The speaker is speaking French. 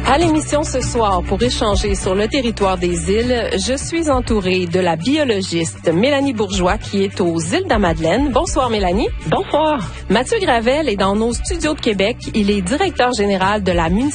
À l'émission ce soir, pour échanger sur le territoire des îles, je suis entourée de la biologiste Mélanie Bourgeois qui est aux îles de la Madeleine. Bonsoir Mélanie. Bonsoir. Mathieu Gravel est dans nos studios de Québec. Il est directeur général de la municipalité